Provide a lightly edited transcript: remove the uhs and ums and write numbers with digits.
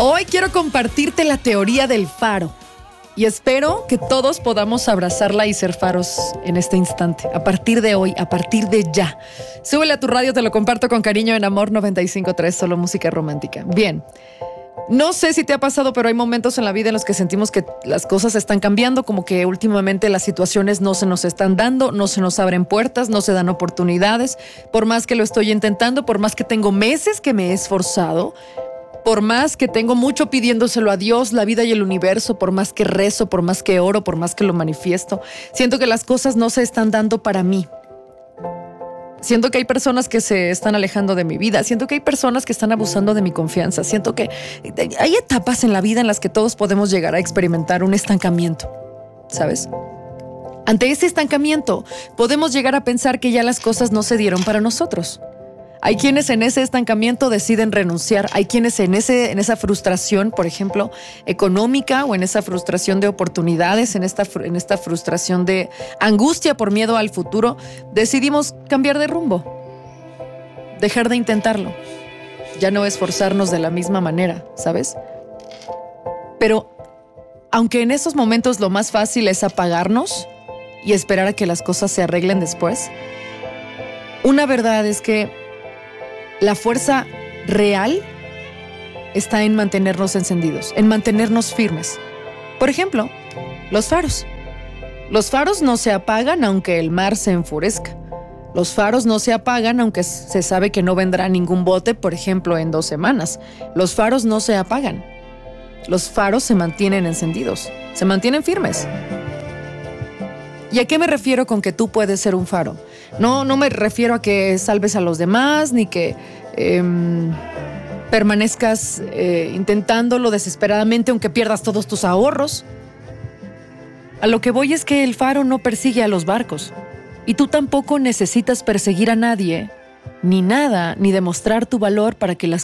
Hoy quiero compartirte la teoría del faro y espero que todos podamos abrazarla y ser faros en este instante, a partir de hoy, a partir de ya. Súbele a tu radio, te lo comparto con cariño en Amor 95.3, solo música romántica. Bien, no sé si te ha pasado, pero hay momentos en la vida en los que sentimos que las cosas están cambiando, como que últimamente las situaciones no se nos están dando, no se nos abren puertas, no se dan oportunidades. Por más que lo estoy intentando, por más que tengo meses que me he esforzado, por más que tengo mucho pidiéndoselo a Dios, la vida y el universo, por más que rezo, por más que oro, por más que lo manifiesto, siento que las cosas no se están dando para mí. Siento que hay personas que se están alejando de mi vida. Siento que hay personas que están abusando de mi confianza. Siento que hay etapas en la vida en las que todos podemos llegar a experimentar un estancamiento, ¿sabes? Ante ese estancamiento, podemos llegar a pensar que ya las cosas no se dieron para nosotros. Hay quienes en ese estancamiento deciden renunciar. Hay quienes en esa frustración, por ejemplo, económica o en esa frustración de oportunidades, en esta frustración de angustia por miedo al futuro, decidimos cambiar de rumbo, dejar de intentarlo, ya no esforzarnos de la misma manera, ¿sabes? Pero aunque en esos momentos lo más fácil es apagarnos y esperar a que las cosas se arreglen después, una verdad es que la fuerza real está en mantenernos encendidos, en mantenernos firmes. Por ejemplo, los faros. Los faros no se apagan aunque el mar se enfurezca. Los faros no se apagan aunque se sabe que no vendrá ningún bote, por ejemplo, en 2 semanas. Los faros no se apagan. Los faros se mantienen encendidos, se mantienen firmes. ¿Y a qué me refiero con que tú puedes ser un faro? No me refiero a que salves a los demás, ni que permanezcas intentándolo desesperadamente aunque pierdas todos tus ahorros. A lo que voy es que el faro no persigue a los barcos. Y tú tampoco necesitas perseguir a nadie, ni nada, ni demostrar tu valor para que las